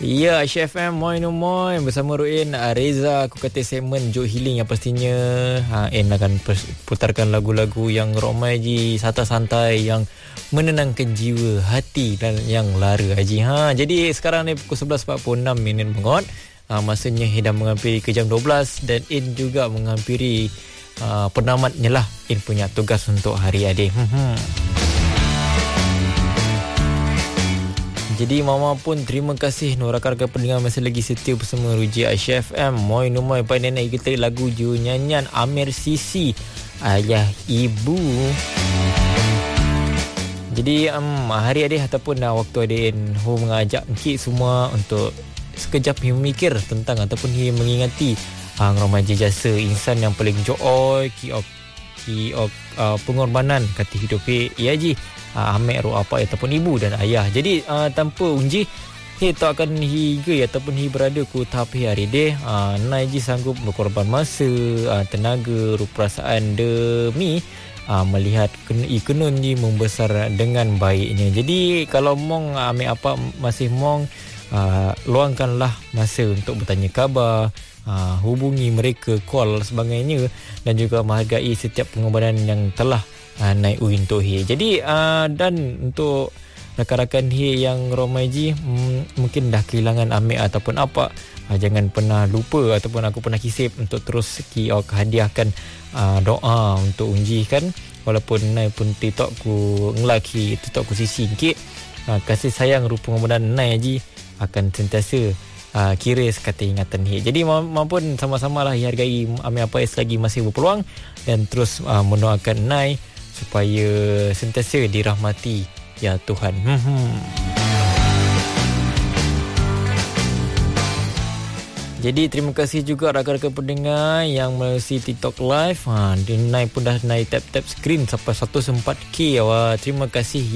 Ya, Aisyah FM, Moin Umoy bersama Ruin, Reza. Aku kata segmen Joke Healing yang pastinya En akan putarkan lagu-lagu yang romantis, santai-santai, yang menenangkan jiwa, hati dan yang lara haji. Jadi sekarang ni pukul 11.46 mengot. Masanya dah menghampiri ke jam 12 dan In juga menghampiri penamatnya lah. In punya tugas untuk hari adik. Jadi Mama pun terima kasih rakan-rakan pendengar masih lagi setia bersama Ruji Aisyah FM. Moin Umoy pai nenek kita lagu ju nyanyian Amir Sisi, ayah ibu. Jadi hari adik ataupun waktu adik mengajak kik semua untuk sekejap memikir tentang ataupun mengingati remaja jasa insan yang paling joy kiok pengorbanan kata hidup iaji amek roh apa ataupun ibu dan ayah. Jadi tanpa unji tak akan higa ataupun berada ku tahap hari deh naiji sanggup berkorban masa, tenaga, perasaan demi melihat ikenun ni membesar dengan baiknya. Jadi kalau mong amek apa masih mong luangkanlah masa untuk bertanya khabar, hubungi mereka, call sebagainya, dan juga menghargai setiap pengorbanan yang telah naik untuk Jadi dan untuk rakan-rakan yang romaji mungkin dah kehilangan amik ataupun apa, jangan pernah lupa ataupun aku pernah kisip untuk terus hadiahkan doa untuk unji kan. Walaupun naik pun TikTok ku ngelaki, TikTok ku sisi sikit, kasih sayang rupa pengorbanan naik haji akan sentiasa kira sekata ingatan Jadi maupun sama-sama lah hargai ambil apa selagi masih berpeluang dan terus mendoakan Nai supaya sentiasa dirahmati ya Tuhan. Jadi terima kasih juga rakan-rakan pendengar yang melalui TikTok live. Nai pun dah naik tap-tap screen sampai 104K. Terima kasih.